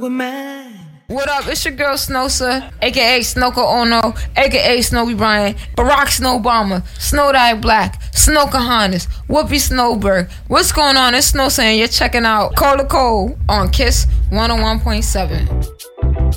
with mine. What up? It's your girl Snowsa, aka Snoka Ono, aka Snowy Bryan, Barack Snow Obama, Snowdie Black, Snow Kahanas, Whoopi Snowberg. What's going on? It's Snowsa and you're checking out Cola Cole on Kiss 101.7.